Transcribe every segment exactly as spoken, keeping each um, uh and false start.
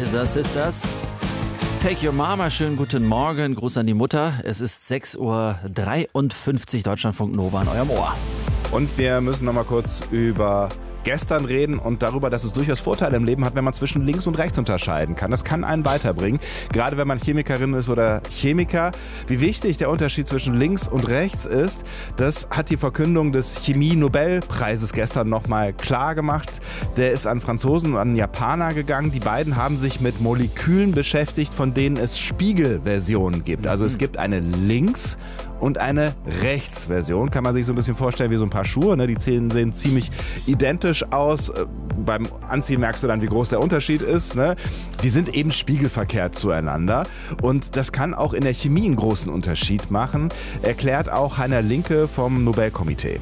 Kaiser Sisters. Take Your Mama, schönen guten Morgen, Gruß an die Mutter. Es ist sechs Uhr dreiundfünfzig, Deutschlandfunk Nova an eurem Ohr. Und wir müssen noch mal kurz über gestern reden und darüber, dass es durchaus Vorteile im Leben hat, wenn man zwischen links und rechts unterscheiden kann. Das kann einen weiterbringen, gerade wenn man Chemikerin ist oder Chemiker. Wie wichtig der Unterschied zwischen links und rechts ist, das hat die Verkündung des Chemie-Nobelpreises gestern noch mal klar gemacht. Der ist an Franzosen und an Japaner gegangen. Die beiden haben sich mit Molekülen beschäftigt, von denen es Spiegelversionen gibt. Also es gibt eine Links- und eine Rechtsversion. Kann man sich so ein bisschen vorstellen wie so ein paar Schuhe. Ne? Die Zähne sehen ziemlich identisch aus. Beim Anziehen merkst du dann, wie groß der Unterschied ist. Ne? Die sind eben spiegelverkehrt zueinander. Und das kann auch in der Chemie einen großen Unterschied machen, erklärt auch Heiner Linke vom Nobelkomitee.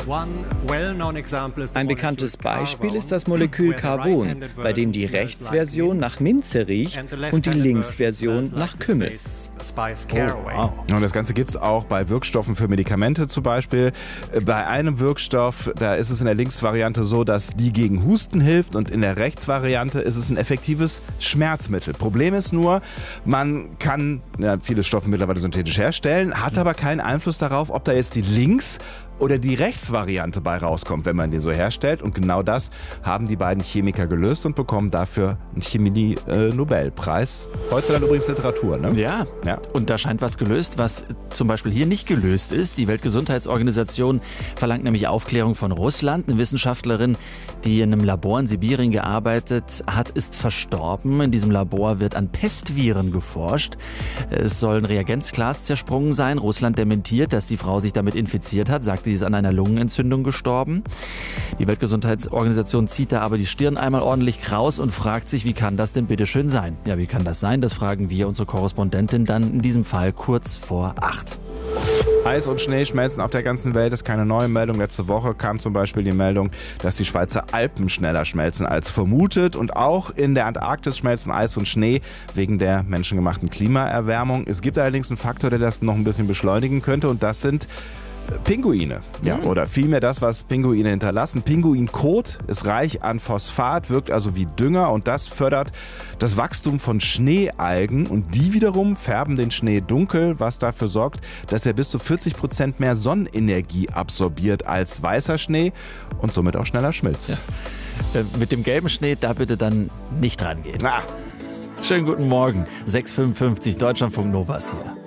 Ein bekanntes Beispiel ist das Molekül Carbon, bei dem die Rechtsversion nach Minze riecht und die Linksversion nach Kümmel. Oh, wow. Und das Ganze gibt es auch bei Wirkstoffen für Medikamente zum Beispiel. Bei einem Wirkstoff, da ist es in der Linksvariante so, dass die gegen Husten hilft und in der Rechtsvariante ist es ein effektives Schmerzmittel. Problem ist nur, man kann ja, viele Stoffe mittlerweile synthetisch herstellen, hat aber keinen Einfluss darauf, ob da jetzt die Links- oder die Rechtsvariante bei rauskommt, wenn man die so herstellt. Und genau das haben die beiden Chemiker gelöst und bekommen dafür einen Chemie-Nobelpreis. Heute dann übrigens Literatur, ne? Ja. ja, und da scheint was gelöst, was zum Beispiel hier nicht gelöst ist. Die Weltgesundheitsorganisation verlangt nämlich Aufklärung von Russland. Eine Wissenschaftlerin, die in einem Labor in Sibirien gearbeitet hat, ist verstorben. In diesem Labor wird an Pestviren geforscht. Es soll ein Reagenzglas zersprungen sein. Russland dementiert, dass die Frau sich damit infiziert hat, sagt, die ist an einer Lungenentzündung gestorben. Die Weltgesundheitsorganisation zieht da aber die Stirn einmal ordentlich kraus und fragt sich, wie kann das denn bitte schön sein? Ja, wie kann das sein? Das fragen wir unsere Korrespondentin dann in diesem Fall kurz vor acht. Eis und Schnee schmelzen auf der ganzen Welt, ist keine neue Meldung. Letzte Woche kam zum Beispiel die Meldung, dass die Schweizer Alpen schneller schmelzen als vermutet. Und auch in der Antarktis schmelzen Eis und Schnee wegen der menschengemachten Klimaerwärmung. Es gibt allerdings einen Faktor, der das noch ein bisschen beschleunigen könnte, und das sind Pinguine, ja, oder vielmehr das, was Pinguine hinterlassen. Pinguinkot ist reich an Phosphat, wirkt also wie Dünger und das fördert das Wachstum von Schneealgen und die wiederum färben den Schnee dunkel, was dafür sorgt, dass er bis zu vierzig Prozent mehr Sonnenenergie absorbiert als weißer Schnee und somit auch schneller schmilzt. Ja. Äh, mit dem gelben Schnee, da bitte dann nicht rangehen. Ah. Schönen guten Morgen, sechs Uhr fünfundfünfzig, Deutschlandfunk Novas hier.